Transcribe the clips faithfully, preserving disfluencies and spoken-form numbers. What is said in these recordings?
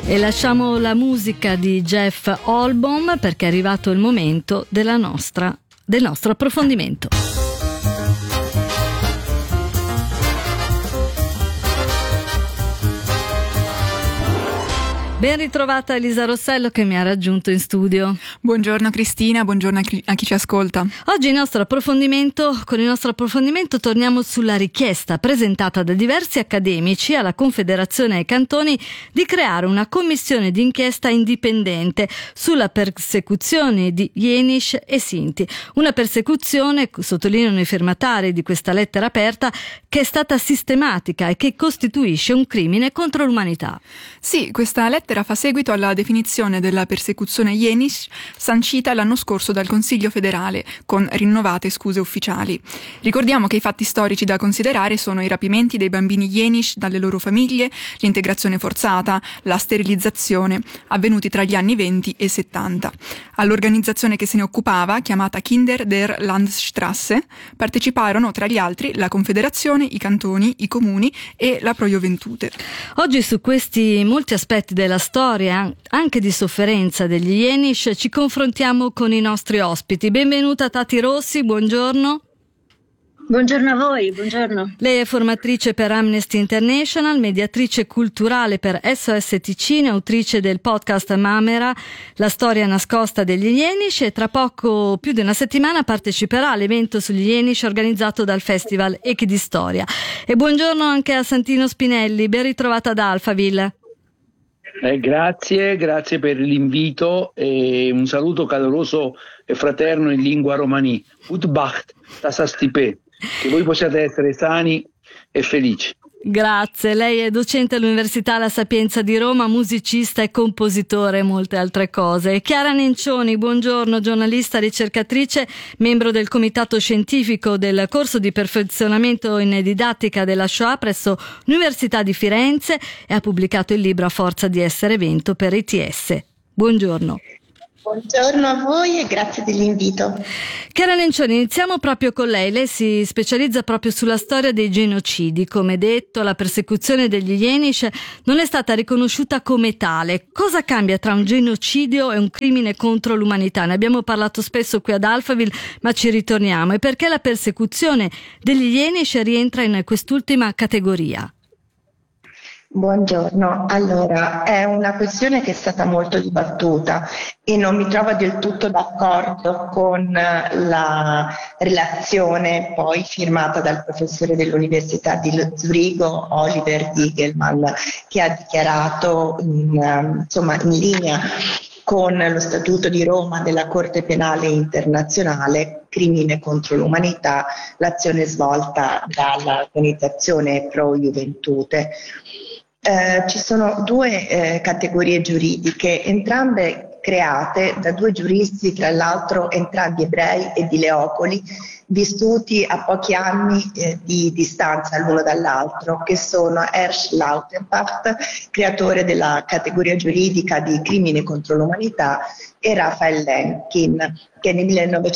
E lasciamo la musica di Jeff Holbaum perché è arrivato il momento della nostra, del nostro approfondimento. Ben ritrovata Elisa Rossello che mi ha raggiunto in studio. Buongiorno Cristina, buongiorno a chi, a chi ci ascolta. Oggi il nostro approfondimento, con il nostro approfondimento torniamo sulla richiesta presentata da diversi accademici alla Confederazione ai Cantoni di creare una commissione d'inchiesta indipendente sulla persecuzione di Jenisch e Sinti. Una persecuzione, sottolineano i firmatari di questa lettera aperta, che è stata sistematica e che costituisce un crimine contro l'umanità. Sì, questa lettera fa seguito alla definizione della persecuzione Jenisch sancita l'anno scorso dal Consiglio federale con rinnovate scuse ufficiali. Ricordiamo che i fatti storici da considerare sono i rapimenti dei bambini Jenisch dalle loro famiglie, l'integrazione forzata, la sterilizzazione, avvenuti tra gli anni venti e settanta. All'organizzazione che se ne occupava, chiamata Kinder der Landstrasse, parteciparono tra gli altri la Confederazione, i cantoni, i comuni e la Pro Juventute. Oggi su questi molti aspetti della storia, anche di sofferenza degli Jenisch, ci confrontiamo con i nostri ospiti. Benvenuta Tati Rossi, buongiorno. Buongiorno a voi, buongiorno. Lei è formatrice per Amnesty International, mediatrice culturale per S O S Ticino, autrice del podcast Mamera, la storia nascosta degli Jenisch, e tra poco più di una settimana parteciperà all'evento sugli Jenisch organizzato dal Festival Echi di Storia. E buongiorno anche a Santino Spinelli, ben ritrovata ad Alphaville. Eh, grazie, grazie per l'invito e un saluto caloroso e fraterno in lingua romani. Utbacht, tasastipe, che voi possiate essere sani e felici. Grazie, lei è docente all'Università La Sapienza di Roma, musicista e compositore e molte altre cose. Chiara Nencioni, buongiorno, giornalista, ricercatrice, membro del comitato scientifico del corso di perfezionamento in didattica della Shoah presso l'Università di Firenze e ha pubblicato il libro A forza di essere vento per I T S. Buongiorno. Buongiorno a voi e grazie dell'invito. Chiara Nencioni, iniziamo proprio con lei. Lei si specializza proprio sulla storia dei genocidi. Come detto, la persecuzione degli Jenisch non è stata riconosciuta come tale. Cosa cambia tra un genocidio e un crimine contro l'umanità? Ne abbiamo parlato spesso qui ad Alphaville, ma ci ritorniamo. E perché la persecuzione degli Jenisch rientra in quest'ultima categoria? Buongiorno, allora è una questione che è stata molto dibattuta e non mi trovo del tutto d'accordo con la relazione poi firmata dal professore dell'Università di Zurigo, Oliver Diegelmann, che ha dichiarato in, insomma, in linea con lo Statuto di Roma della Corte Penale Internazionale, crimine contro l'umanità, l'azione svolta dall'organizzazione Pro Juventute. Eh, ci sono due eh, categorie giuridiche, entrambe create da due giuristi, tra l'altro entrambi ebrei e di Leopoli, vissuti a pochi anni eh, di distanza l'uno dall'altro, che sono Ernst Lautenbach, creatore della categoria giuridica di crimine contro l'umanità, e Raphael Lemkin, che nel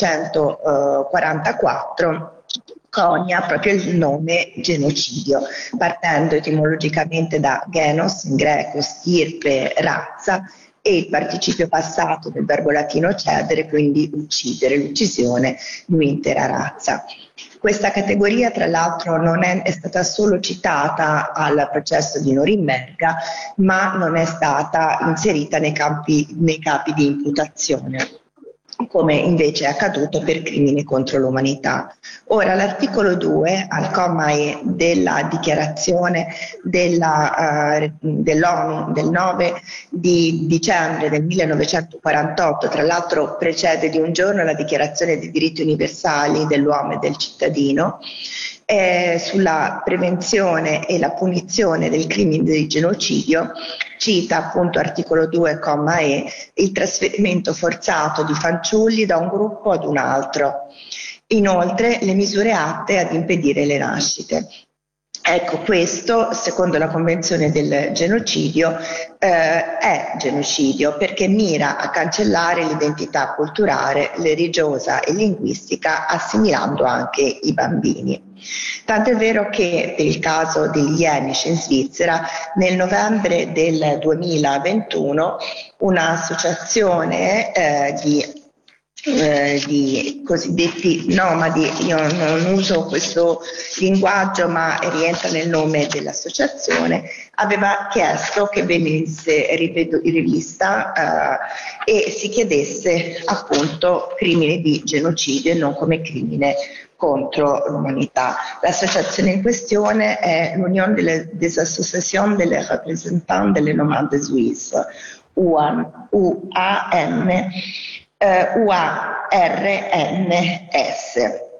millenovecentoquarantaquattro conia proprio il nome genocidio, partendo etimologicamente da genos, in greco stirpe, razza, e il participio passato del verbo latino cedere, quindi uccidere, l'uccisione di un'intera razza. Questa categoria, tra l'altro, non è, è stata solo citata al processo di Norimberga, ma non è stata inserita nei, campi, nei capi di imputazione, come invece è accaduto per crimini contro l'umanità. Ora, l'articolo due, al comma E della dichiarazione della, uh, dell'ONU del nove di dicembre del millenovecentoquarantotto, tra l'altro precede di un giorno la dichiarazione dei diritti universali dell'uomo e del cittadino, eh, sulla prevenzione e la punizione del crimine di genocidio, cita appunto articolo due, comma E, il trasferimento forzato di fanciulli da un gruppo ad un altro. Inoltre le misure atte ad impedire le nascite. Ecco, questo, secondo la Convenzione del genocidio, eh, è genocidio perché mira a cancellare l'identità culturale, religiosa e linguistica, assimilando anche i bambini. Tanto è vero che per il caso degli Jenisch in Svizzera, nel novembre del duemilaventuno, un'associazione eh, di Eh, di cosiddetti nomadi, io non uso questo linguaggio ma rientra nel nome dell'associazione, aveva chiesto che venisse rivedo- rivista eh, e si chiedesse appunto crimini di genocidio e non come crimine contro l'umanità. L'associazione in questione è l'Union des Associations des Représentants des Nomades Suisses, U A N Uh, U A R N S,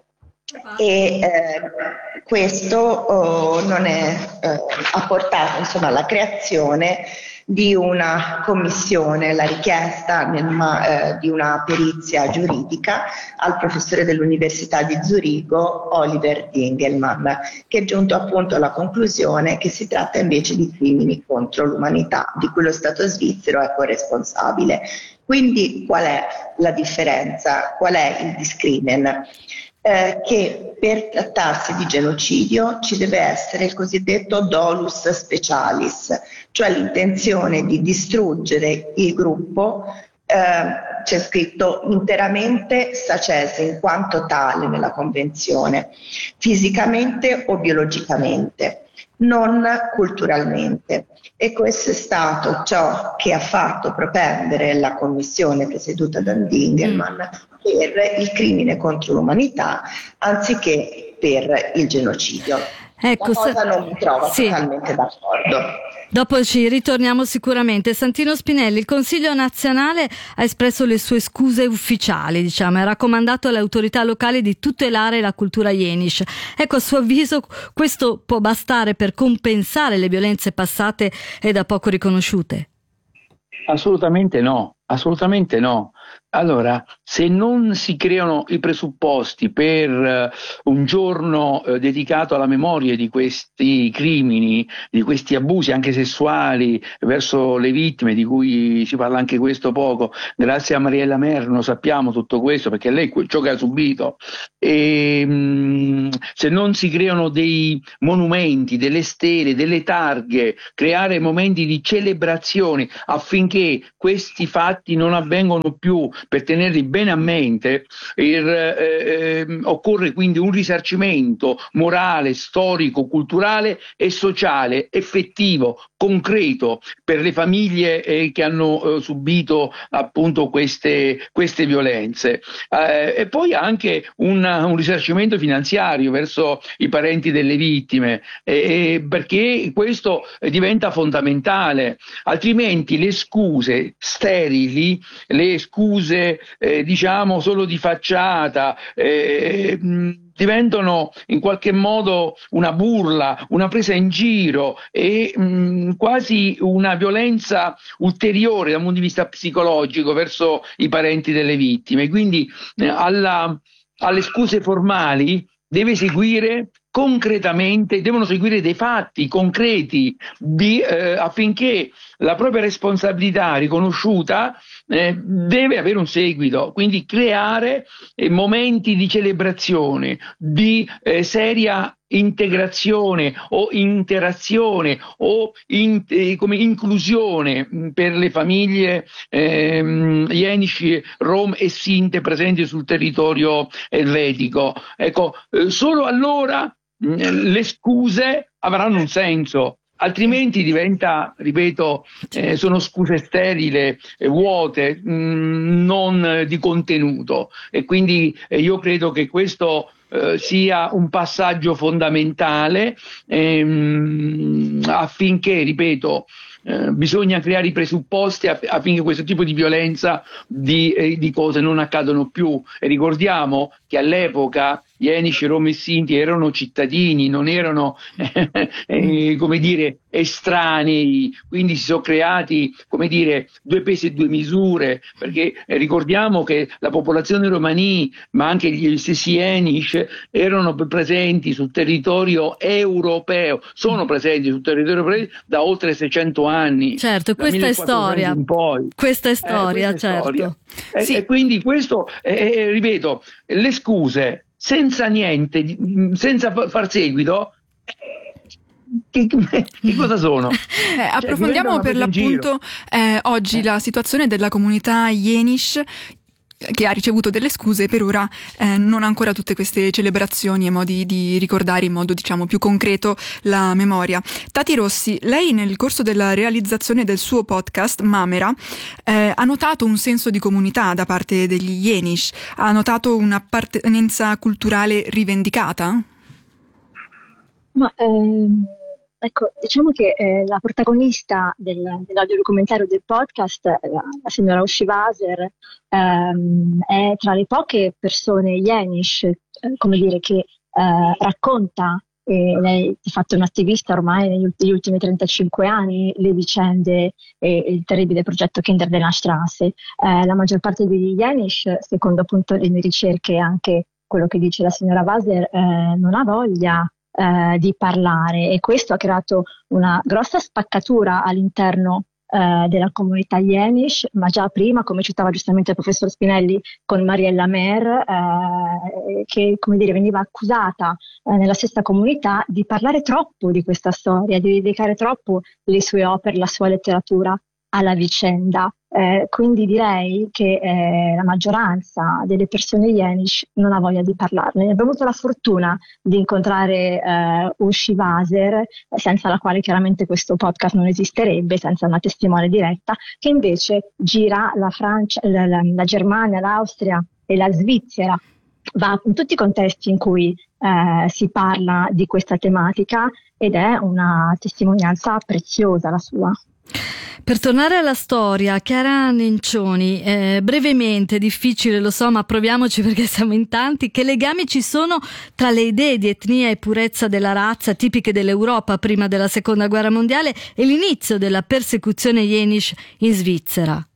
e eh, questo oh, non è, eh, ha portato insomma alla creazione di una commissione, la richiesta nel, eh, di una perizia giuridica al professore dell'Università di Zurigo, Oliver Dingelmann, che è giunto appunto alla conclusione che si tratta invece di crimini contro l'umanità, di cui lo Stato svizzero è corresponsabile. Quindi qual è la differenza? Qual è il discrimen? Eh, che per trattarsi di genocidio ci deve essere il cosiddetto dolus specialis, cioè l'intenzione di distruggere il gruppo, eh, c'è scritto interamente sacese in quanto tale nella Convenzione, fisicamente o biologicamente, non culturalmente. E questo è stato ciò che ha fatto propendere la commissione presieduta da Dingelmann per il crimine contro l'umanità anziché per il genocidio. Ecco, la cosa non mi trovo sì. totalmente d'accordo. Dopo ci ritorniamo sicuramente. Santino Spinelli, il Consiglio nazionale ha espresso le sue scuse ufficiali, diciamo, ha raccomandato alle autorità locali di tutelare la cultura Jenisch. Ecco, a suo avviso questo può bastare per compensare le violenze passate e da poco riconosciute? Assolutamente no, assolutamente no. Allora, se non si creano i presupposti per uh, un giorno uh, dedicato alla memoria di questi crimini, di questi abusi anche sessuali verso le vittime, di cui si parla anche questo poco, grazie a Mariella Merno sappiamo tutto questo perché lei ciò che ha subito, e, mh, se non si creano dei monumenti, delle stele, delle targhe, creare momenti di celebrazione affinché questi fatti non avvengono più, per tenerli bene a mente, il, eh, occorre quindi un risarcimento morale, storico, culturale e sociale effettivo, concreto per le famiglie eh, che hanno eh, subito appunto queste, queste violenze, eh, e poi anche un, un risarcimento finanziario verso i parenti delle vittime, eh, perché questo diventa fondamentale, altrimenti le scuse sterili, le scuse eh, diciamo solo di facciata, eh, mh, diventano in qualche modo una burla, una presa in giro e mh, quasi una violenza ulteriore dal punto di vista psicologico verso i parenti delle vittime. Quindi eh, alla, alle scuse formali deve seguire concretamente, devono seguire dei fatti concreti di, eh, affinché la propria responsabilità riconosciuta eh, deve avere un seguito, quindi creare eh, momenti di celebrazione, di eh, seria integrazione o interazione o in, eh, come inclusione mh, per le famiglie ehm, Jenisch, Rom e Sinte presenti sul territorio elvetico. Ecco, eh, solo allora mh, le scuse avranno un senso. Altrimenti diventa, ripeto, eh, sono scuse sterili, eh, vuote, mh, non di contenuto, e quindi eh, io credo che questo eh, sia un passaggio fondamentale ehm, affinché, ripeto, eh, bisogna creare i presupposti aff- affinché questo tipo di violenza, di, eh, di cose non accadano più. E ricordiamo che all'epoca Yenish, Rom e Sinti erano cittadini, non erano eh, come dire estranei, quindi si sono creati come dire due pesi e due misure, perché eh, ricordiamo che la popolazione romani, ma anche gli stessi Yenish, erano presenti sul territorio europeo, sono presenti sul territorio europeo da oltre seicento anni. Certo, questa è storia. In poi. Questa è storia, eh, questa certo. È storia. E, sì. e quindi questo, eh, ripeto, le scuse senza niente, senza far seguito, che, che cosa sono? Eh, approfondiamo cioè, per l'appunto eh, oggi eh. la situazione della comunità Yenish, che ha ricevuto delle scuse. Per ora eh, non ha ancora tutte queste celebrazioni e modi di ricordare in modo, diciamo, più concreto la memoria. Tati Rossi, lei nel corso della realizzazione del suo podcast Mamera eh, ha notato un senso di comunità da parte degli Yenish? Ha notato un'appartenenza culturale rivendicata? Ma ehm, ecco, diciamo che eh, la protagonista del, dell'audiodocumentario del podcast, la, la signora Ushivaser, ehm, è tra le poche persone Yenish, eh, come dire, che eh, racconta, e lei è fatto un'attivista ormai negli, negli ultimi trentacinque anni, le vicende e il terribile progetto Kinder della Straße. Eh, la maggior parte degli Yenish, secondo appunto le mie ricerche e anche quello che dice la signora Vaser, eh, non ha voglia Eh, di parlare, e questo ha creato una grossa spaccatura all'interno eh, della comunità Yenish, ma già prima, come citava giustamente il professor Spinelli, con Mariella Mer, eh, che come dire veniva accusata eh, nella stessa comunità di parlare troppo di questa storia, di dedicare troppo le sue opere, la sua letteratura alla vicenda. Eh, quindi direi che eh, la maggioranza delle persone Yenish non ha voglia di parlarne. Abbiamo avuto la fortuna di incontrare eh, Ushivaser, senza la quale chiaramente questo podcast non esisterebbe, senza una testimone diretta, che invece gira la Francia, la, la, la Germania, l'Austria e la Svizzera. Va in tutti i contesti in cui eh, si parla di questa tematica, ed è una testimonianza preziosa la sua. Per tornare alla storia, Chiara Nencioni, eh, brevemente, difficile lo so, ma proviamoci perché siamo in tanti, che legami ci sono tra le idee di etnia e purezza della razza tipiche dell'Europa prima della seconda guerra mondiale e l'inizio della persecuzione Yenish in Svizzera?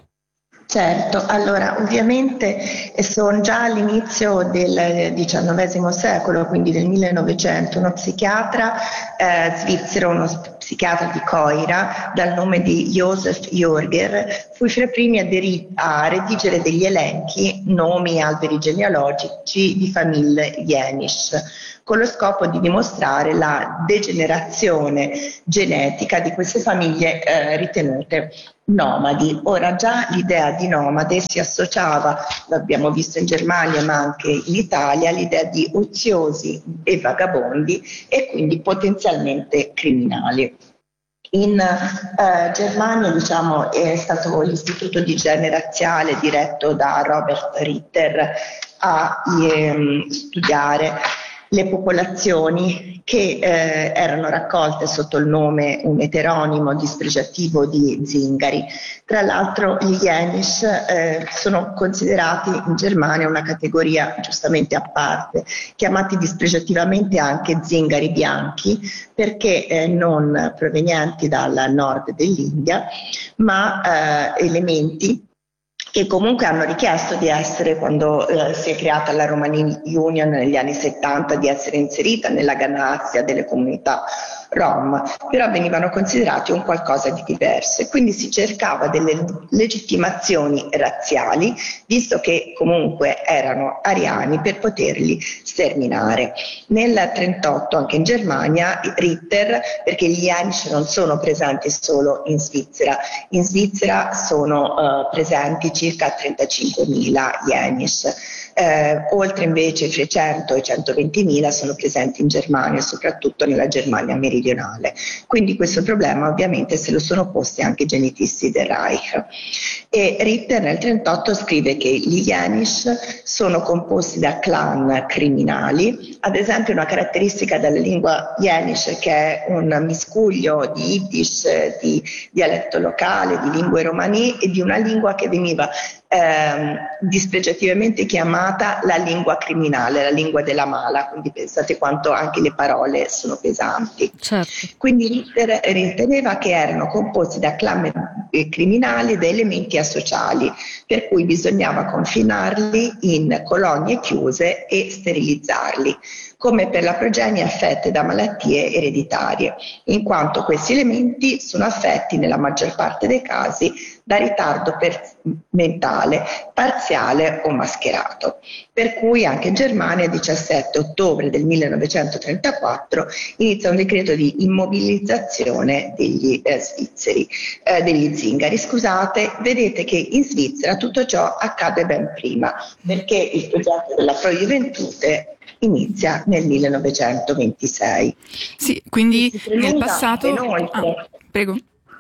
Certo, allora ovviamente sono già all'inizio del diciannovesimo secolo, quindi del millenovecento, uno psichiatra eh, svizzero, uno psichiatra di Coira, dal nome di Josef Jörger, fu fra i primi a, deri- a redigere degli elenchi, nomi e alberi genealogici di famiglie Yenish, con lo scopo di dimostrare la degenerazione genetica di queste famiglie eh, ritenute nomadi. Ora già l'idea di nomade si associava, l'abbiamo visto in Germania ma anche in Italia, all'idea di oziosi e vagabondi e quindi potenzialmente criminali. In eh, Germania, diciamo, è stato l'Istituto di Igiene Razziale diretto da Robert Ritter a ehm, studiare le popolazioni che eh, erano raccolte sotto il nome, un eteronimo dispregiativo di zingari. Tra l'altro gli Yenish eh, sono considerati in Germania una categoria giustamente a parte, chiamati dispregiativamente anche zingari bianchi, perché eh, non provenienti dal nord dell'India, ma eh, elementi che comunque hanno richiesto di essere, quando eh, si è creata la Romani Union negli anni settanta, di essere inserita nella galassia delle comunità Rom, però venivano considerati un qualcosa di diverso e quindi si cercava delle legittimazioni razziali, visto che comunque erano ariani, per poterli sterminare. Nel trentotto anche in Germania Ritter, perché gli Yenish non sono presenti solo in Svizzera, in Svizzera sono uh, presenti circa trentacinquemila Yenish. Eh, oltre invece i trecento e centoventimila sono presenti in Germania, soprattutto nella Germania meridionale. Quindi questo problema ovviamente se lo sono posti anche i genetisti del Reich. E Ritter nel trentotto scrive che gli Yenish sono composti da clan criminali, ad esempio una caratteristica della lingua Yenish, che è un miscuglio di Yiddish, di dialetto locale, di lingue romani e di una lingua che veniva ehm, dispregiativamente chiamata la lingua criminale, la lingua della mala, quindi pensate quanto anche le parole sono pesanti. Certo. Quindi riteneva che erano composti da clan criminali e da elementi asociali, per cui bisognava confinarli in colonie chiuse e sterilizzarli, come per la progenie affette da malattie ereditarie, in quanto questi elementi sono affetti nella maggior parte dei casi da ritardo per- mentale, parziale o mascherato. Per cui anche in Germania, il diciassette ottobre del millenovecentotrentaquattro, inizia un decreto di immobilizzazione degli eh, svizzeri, eh, degli zingari. Scusate, vedete che in Svizzera tutto ciò accade ben prima, perché il progetto della Pro Juventute inizia nel millenovecentoventisei. Sì, quindi Si nel preluda passato... inoltre Ah, prego.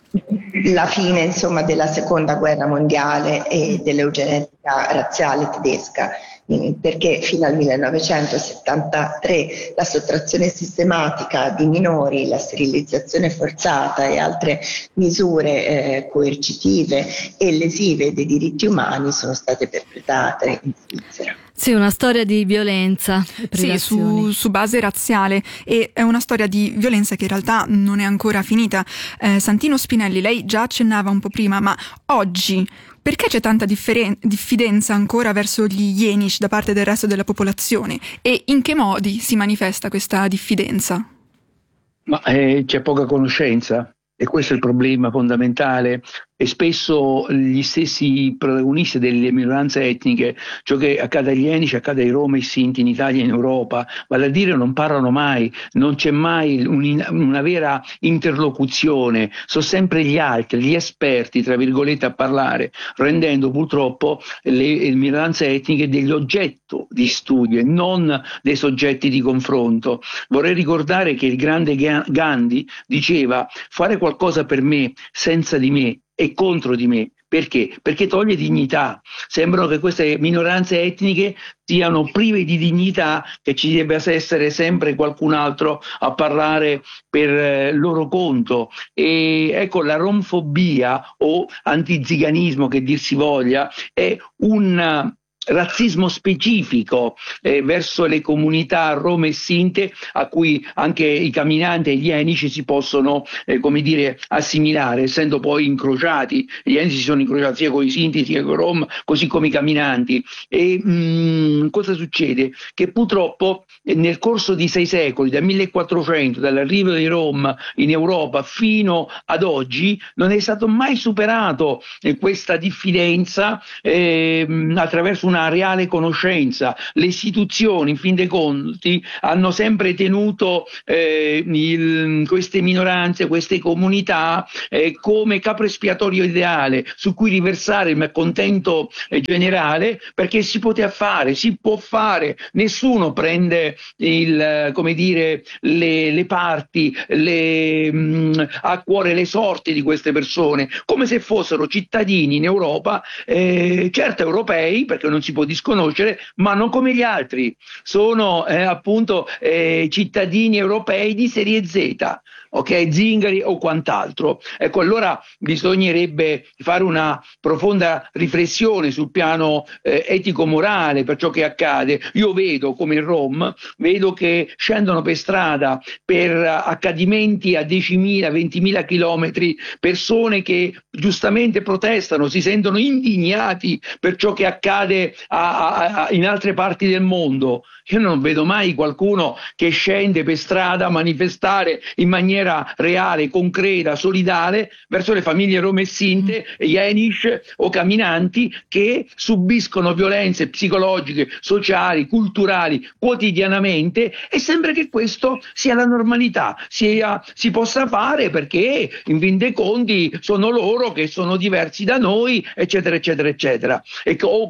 la fine, insomma, della seconda guerra mondiale e dell'eugenetica razziale tedesca, perché fino al millenovecentosettantatré la sottrazione sistematica di minori, la sterilizzazione forzata e altre misure eh, coercitive e lesive dei diritti umani sono state perpetrate in Svizzera. Sì, una storia di violenza e Sì, su, privazioni. su base razziale, e è una storia di violenza che in realtà non è ancora finita. Eh, Santino Spinelli, lei già accennava un po' prima, ma oggi perché c'è tanta differen- diffidenza ancora verso gli Jenisch da parte del resto della popolazione, e in che modi si manifesta questa diffidenza? Ma eh, c'è poca conoscenza, e questo è il problema fondamentale. E spesso gli stessi protagonisti delle minoranze etniche, ciò che accade agli Jenisch accade ai Rom e Sinti in Italia e in Europa, vale a dire non parlano mai, non c'è mai un, una vera interlocuzione, sono sempre gli altri, gli esperti, tra virgolette, a parlare, rendendo purtroppo le, le minoranze etniche degli oggetti di studio e non dei soggetti di confronto. Vorrei ricordare che il grande Gandhi diceva: fare qualcosa per me senza di me e contro di me. Perché? Perché toglie dignità. Sembrano che queste minoranze etniche siano prive di dignità, che ci debba essere sempre qualcun altro a parlare per eh, loro conto. E ecco, la romfobia o antiziganismo, che dir si voglia, è un razzismo specifico eh, verso le comunità rom e sinte, a cui anche i camminanti e gli Jenisch si possono eh, come dire assimilare, essendo poi incrociati. Gli Jenisch si sono incrociati sia con i sinti sia con i rom, così come i camminanti. E mh, cosa succede? Che purtroppo eh, nel corso di sei secoli, dal millequattrocento, dall'arrivo dei rom in Europa fino ad oggi, non è stato mai superato eh, questa diffidenza eh, attraverso una reale conoscenza. Le istituzioni, in fin dei conti, hanno sempre tenuto eh, il, queste minoranze, queste comunità eh, come capro espiatorio ideale su cui riversare il malcontento eh, generale, perché si poteva fare, si può fare, nessuno prende il, come dire, le, le parti, le, mh, a cuore le sorti di queste persone, come se fossero cittadini in Europa, eh, certo europei, perché non si può disconoscere, ma non come gli altri, sono eh, appunto eh, cittadini europei di serie Z, ok, zingari o quant'altro. Ecco, allora bisognerebbe fare una profonda riflessione sul piano eh, etico-morale per ciò che accade. Io vedo come in Rom, vedo che scendono per strada per accadimenti a decimila, ventimila chilometri, persone che giustamente protestano, si sentono indignati per ciò che accade a, a, a, in altre parti del mondo. Io non vedo mai qualcuno che scende per strada a manifestare in maniera reale, concreta, solidale verso le famiglie rom e sinte, Jenisch o camminanti che subiscono violenze psicologiche, sociali, culturali quotidianamente, e sembra che questo sia la normalità, sia, si possa fare perché in fin dei conti sono loro che sono diversi da noi, eccetera, eccetera, eccetera, e che, o che non si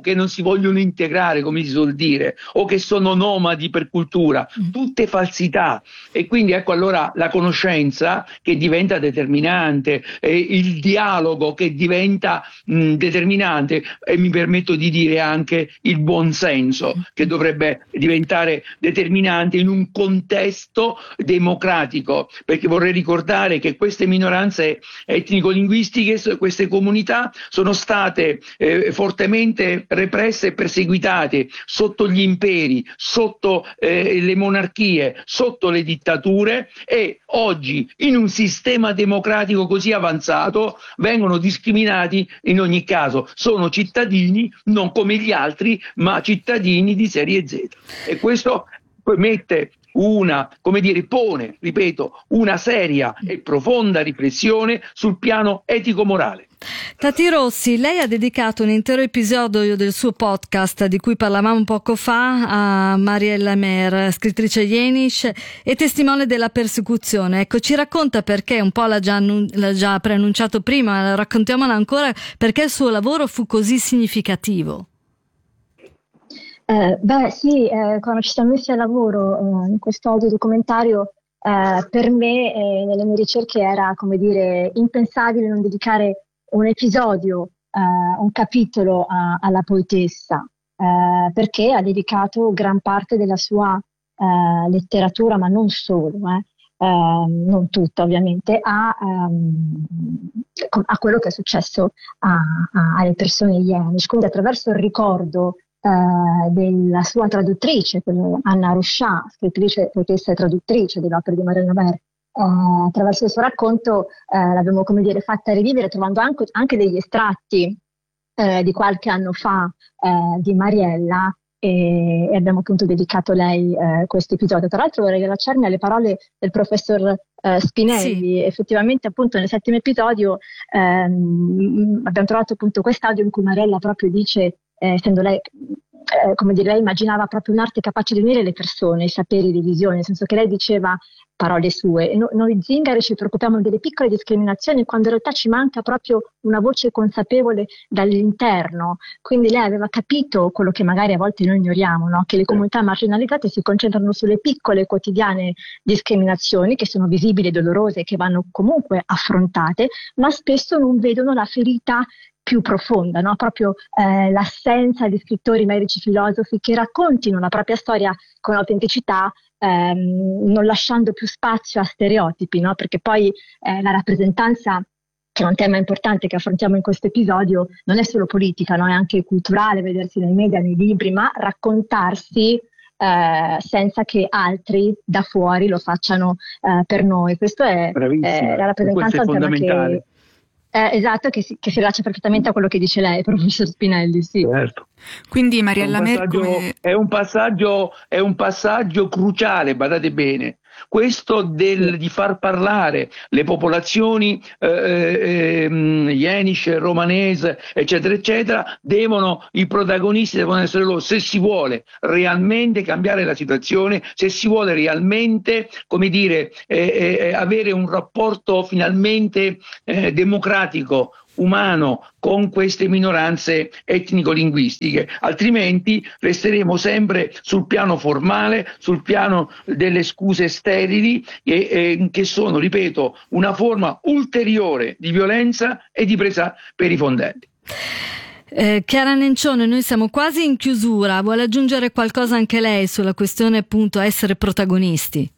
vogliono integrare, come si suol dire, o che sono nomadi per cultura, tutte falsità. E quindi ecco allora la conoscenza che diventa determinante, eh, il dialogo che diventa mh, determinante, e mi permetto di dire anche il buonsenso che dovrebbe diventare determinante in un contesto democratico, perché vorrei ricordare che queste minoranze etnico-linguistiche, queste comunità sono state eh, fortemente represse e perseguitate sotto gli imperi, sotto eh, le monarchie, sotto le dittature, e oggi in un sistema democratico così avanzato vengono discriminati in ogni caso. Sono cittadini non come gli altri, ma cittadini di serie Z, e questo mette una, come dire, pone, ripeto, una seria e profonda riflessione sul piano etico-morale. Tati Rossi, lei ha dedicato un intero episodio del suo podcast, di cui parlavamo poco fa, a Mariella Mer, scrittrice Yenish e testimone della persecuzione. Ecco, ci racconta perché, un po' l'ha già, l'ha già preannunciato prima, raccontiamola ancora, perché il suo lavoro fu così significativo. Eh, beh sì, eh, quando ci siamo messi al lavoro eh, in questo audio documentario, eh, per me eh, nelle mie ricerche era, come dire, impensabile non dedicare un episodio, eh, un capitolo a, alla poetessa, eh, perché ha dedicato gran parte della sua eh, letteratura, ma non solo, eh, eh, non tutta ovviamente, a, um, a quello che è successo a, a, alle persone Yenish, quindi attraverso il ricordo Uh, della sua traduttrice, Anna Rochà, scrittrice, poetessa e traduttrice delle opere di Mariella Mer. Uh, attraverso il suo racconto uh, l'abbiamo, come dire, fatta rivivere, trovando anche, anche degli estratti uh, di qualche anno fa uh, di Mariella, e, e abbiamo appunto dedicato a lei uh, questo episodio. Tra l'altro vorrei rilacciarmi alle parole del professor uh, Spinelli. Sì. Effettivamente appunto nel settimo episodio um, abbiamo trovato appunto quest'audio in cui Mariella proprio dice, Eh, essendo lei, eh, come dire, lei immaginava proprio un'arte capace di unire le persone, i saperi, le visioni, nel senso che lei diceva, parole sue, no, noi zingari ci preoccupiamo delle piccole discriminazioni quando in realtà ci manca proprio una voce consapevole dall'interno. Quindi lei aveva capito quello che magari a volte noi ignoriamo, no? Che le comunità marginalizzate si concentrano sulle piccole quotidiane discriminazioni che sono visibili e dolorose, che vanno comunque affrontate, ma spesso non vedono la ferita più profonda, no? Proprio eh, l'assenza di scrittori, medici, filosofi che raccontino la propria storia con autenticità, ehm, non lasciando più spazio a stereotipi, no? Perché poi eh, la rappresentanza, che è un tema importante che affrontiamo in questo episodio, non è solo politica, no? È anche culturale, vedersi nei media, nei libri, ma raccontarsi eh, senza che altri da fuori lo facciano eh, per noi. Questo è eh, la rappresentanza, questo è fondamentale. Che Eh, esatto, che si, che si rilaccia perfettamente a quello che dice lei, professor Spinelli, sì. Certo. Quindi Mariella Mer è un passaggio, è un passaggio cruciale, badate bene, questo del, di far parlare le popolazioni eh, eh, Yenish, romanese, eccetera, eccetera, devono, i protagonisti devono essere loro, se si vuole realmente cambiare la situazione, se si vuole realmente, come dire, eh, eh, avere un rapporto finalmente eh, democratico, umano con queste minoranze etnico-linguistiche, altrimenti resteremo sempre sul piano formale, sul piano delle scuse sterili e, e, che sono, ripeto, una forma ulteriore di violenza e di presa per i fondelli. Eh, Chiara Nencione, noi siamo quasi in chiusura, vuole aggiungere qualcosa anche lei sulla questione appunto essere protagonisti?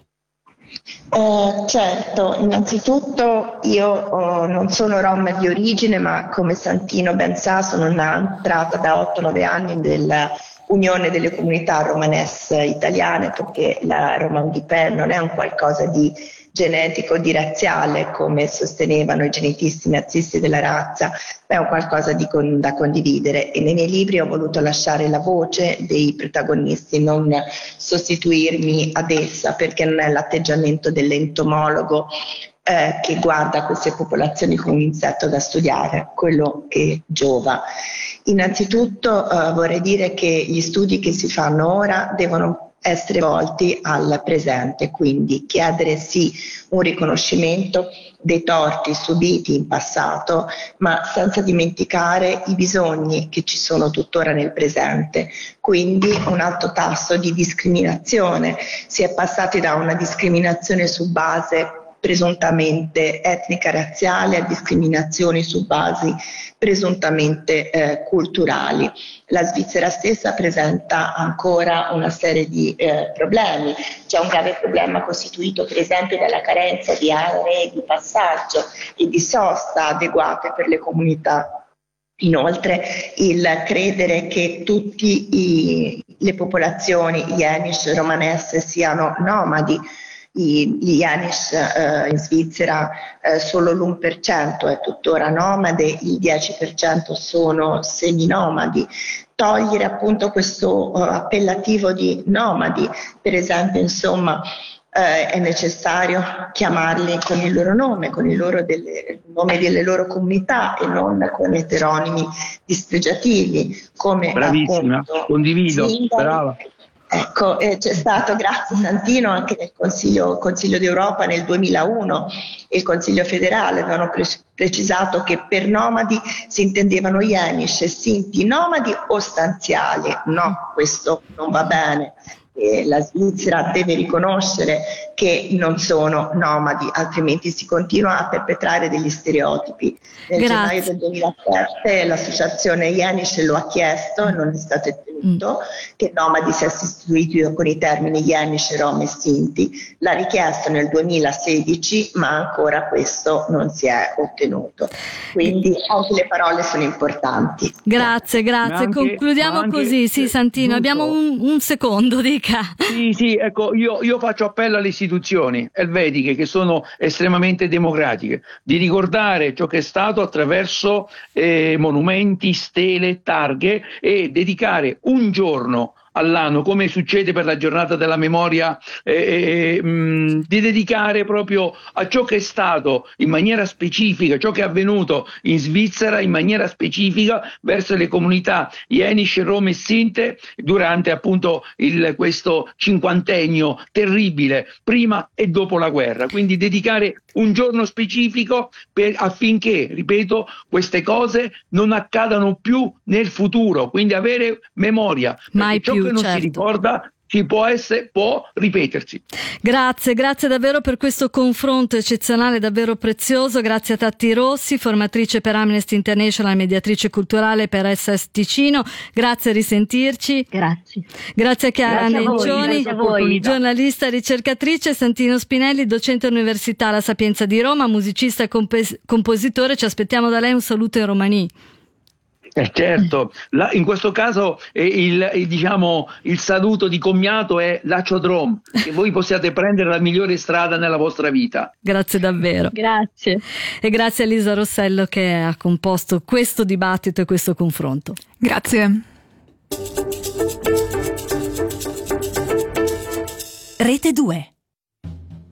Eh, certo, innanzitutto io oh, non sono rom di origine, ma come Santino ben sa sono entrata da otto nove anni nella Unione delle Comunità Romanes Italiane, perché la Romandipè non è un qualcosa di genetico, di razziale, come sostenevano i genetisti nazisti della razza, ma è un qualcosa di con, da condividere, e nei miei libri ho voluto lasciare la voce dei protagonisti, non sostituirmi ad essa, perché non è l'atteggiamento dell'entomologo eh, che guarda queste popolazioni come un insetto da studiare, quello che giova. Innanzitutto eh, vorrei dire che gli studi che si fanno ora devono essere volti al presente, quindi chiedere sì un riconoscimento dei torti subiti in passato, ma senza dimenticare i bisogni che ci sono tuttora nel presente. Quindi un alto tasso di discriminazione. Si è passati da una discriminazione su base presuntamente etnica razziale a discriminazioni su basi presuntamente eh, culturali. La Svizzera stessa presenta ancora una serie di eh, problemi. C'è un grave problema costituito per esempio dalla carenza di aree di passaggio e di sosta adeguate per le comunità. Inoltre il credere che tutte le popolazioni Jenisch romanesse siano nomadi. I, gli Jenisch eh, in Svizzera eh, solo l'uno per cento è tuttora nomade, il dieci per cento sono seminomadi. Togliere appunto questo uh, appellativo di nomadi, per esempio, insomma, eh, è necessario chiamarli con il loro nome, con il loro delle, nome delle loro comunità e non con eteronimi dispregiativi, come bravissima, appunto, condivido, sindari. Brava. Ecco, eh, c'è stato, grazie Santino, anche nel Consiglio, Consiglio d'Europa nel duemilauno e il Consiglio federale avevano pre- precisato che per nomadi si intendevano Jenisch e Sinti nomadi o stanziali. No, questo non va bene. E la Svizzera deve riconoscere che non sono nomadi, altrimenti si continua a perpetrare degli stereotipi. Nel Grazie. gennaio del duemilasette l'associazione Jenisch lo ha chiesto e non è stato ottenuto, mm. che nomadi sia sostituito con i termini Jenisch, Rom e Sinti. L'ha richiesto nel duemilasedici, ma ancora questo non si è ottenuto. Quindi anche le parole sono importanti. Grazie, grazie. Anche, Concludiamo anche, così. Sì, Santino, giusto. abbiamo un, un secondo, dica. Sì, sì, ecco, io, io faccio appello alle istituzioni elvetiche che sono estremamente democratiche, di ricordare ciò che è stato attraverso eh, monumenti, stele, targhe e dedicare un giorno all'anno, come succede per la giornata della memoria, eh, mh, di dedicare proprio a ciò che è stato in maniera specifica, ciò che è avvenuto in Svizzera in maniera specifica verso le comunità Jenisch, Rom e Sinte durante appunto il, questo cinquantennio terribile prima e dopo la guerra. Quindi dedicare un giorno specifico per, affinché, ripeto, queste cose non accadano più nel futuro, quindi avere memoria. Mai ciò più, che non certo. si ricorda ci può essere, può ripetersi. Grazie, grazie davvero per questo confronto eccezionale, davvero prezioso. Grazie a Tatti Rossi, formatrice per Amnesty International, mediatrice culturale per S S Ticino. Grazie, a risentirci. Grazie. Grazie a Chiara Grazie a voi, Nencioni, grazie a voi. giornalista e ricercatrice, Santino Spinelli, docente all'Università La Sapienza di Roma, musicista e compes- compositore. Ci aspettiamo da lei un saluto in romani. Eh certo, la, in questo caso eh, il, il, diciamo, il saluto di commiato è l'aciodrom, che voi possiate prendere la migliore strada nella vostra vita. Grazie davvero. Grazie. E grazie a Lisa Rossello che ha composto questo dibattito e questo confronto. Grazie. Rete due.